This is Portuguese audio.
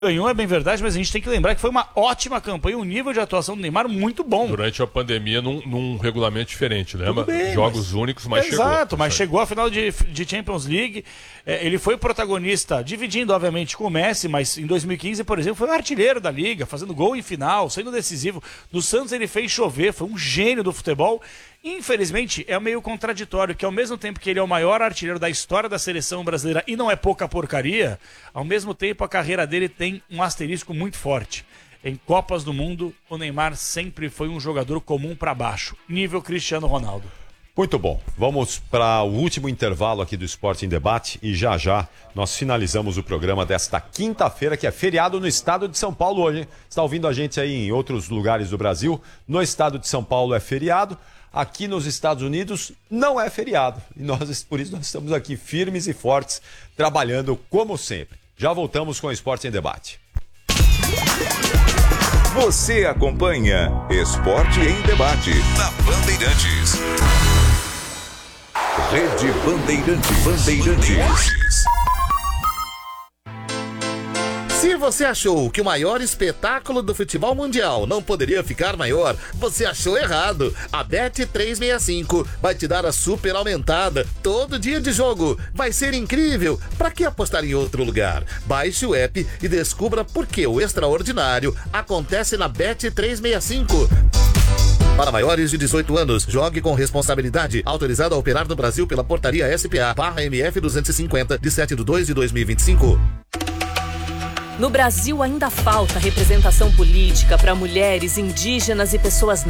ganhou, é bem verdade, mas a gente tem que lembrar que foi uma ótima campanha, um nível de atuação do Neymar muito bom. Durante a pandemia, num regulamento diferente, lembra? Bem, Jogos únicos, mas chegou. Exato, mas chegou à final de Champions League. Ele foi protagonista, dividindo, obviamente, com o Messi, mas em 2015, por exemplo, foi o artilheiro da Liga, fazendo gol em final, sendo decisivo. No Santos ele fez chover, foi um gênio do futebol. Infelizmente, é meio contraditório que ao mesmo tempo que ele é o maior artilheiro da história da seleção brasileira e não é pouca porcaria, ao mesmo tempo a carreira dele tem um asterisco muito forte. Em Copas do Mundo, o Neymar sempre foi um jogador comum para baixo, nível Cristiano Ronaldo. Muito bom. Vamos para o último intervalo aqui do Esporte em Debate e já nós finalizamos o programa desta quinta-feira, que é feriado no estado de São Paulo hoje, hein? Você está ouvindo a gente aí em outros lugares do Brasil. No estado de São Paulo é feriado. Aqui nos Estados Unidos não é feriado. E por isso nós estamos aqui firmes e fortes, trabalhando como sempre. Já voltamos com o Esporte em Debate. Você acompanha Esporte em Debate na Bandeirantes. Rede Bandeirantes. Se você achou que o maior espetáculo do futebol mundial não poderia ficar maior, você achou errado. A Bet365 vai te dar a super aumentada todo dia de jogo. Vai ser incrível. Para que apostar em outro lugar? Baixe o app e descubra por que o extraordinário acontece na Bet365. Para maiores de 18 anos, jogue com responsabilidade. Autorizado a operar no Brasil pela Portaria SPA/MF 250 de 7/2/2025. No Brasil ainda falta representação política para mulheres, indígenas e pessoas negras.